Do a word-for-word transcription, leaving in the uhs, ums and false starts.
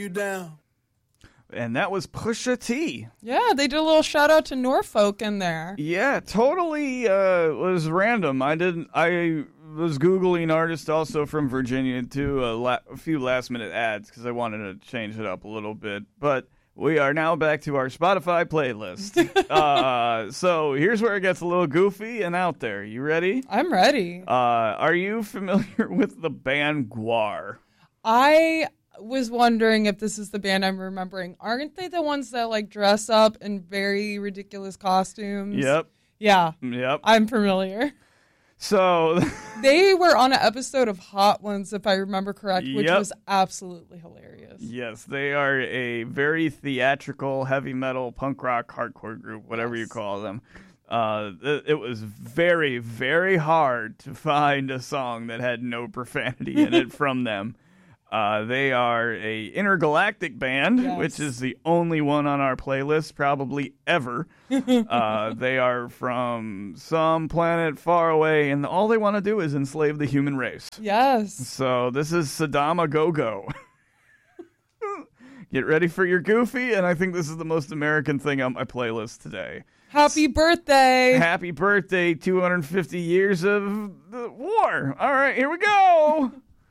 you down. And that was Pusha T. Yeah, they did a little shout out to Norfolk in there. Yeah, totally uh, was random. I didn't. I was Googling artists also from Virginia too. A, la- a few last minute ads because I wanted to change it up a little bit. But we are now back to our Spotify playlist. uh, so here's where it gets a little goofy and out there. You ready? I'm ready. Uh, are you familiar with the band Gwar? I was wondering if this is the band I'm remembering. Aren't they the ones that like dress up in very ridiculous costumes? Yep. Yeah. Yep. I'm familiar. So they were on an episode of Hot Ones, if I remember correct, which yep. was absolutely hilarious. Yes, they are a very theatrical, heavy metal, punk rock, hardcore group, whatever yes. you call them. Uh, it, it was very, very hard to find a song that had no profanity in it from them. Uh, they are a intergalactic band, yes. which is the only one on our playlist probably ever. uh, they are from some planet far away, and all they want to do is enslave the human race. Yes. So this is Sadama Go-Go. Get ready for your goofy, and I think this is the most American thing on my playlist today. Happy birthday! Happy birthday, two hundred fifty years of the war. All right, here we go.